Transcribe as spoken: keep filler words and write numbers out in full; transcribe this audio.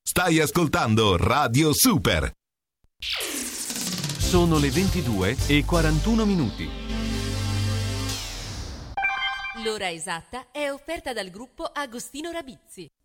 Stai ascoltando Radio Super. Sono le ventidue e quarantuno minuti. L'ora esatta è offerta dal gruppo Agostino Rabizzi.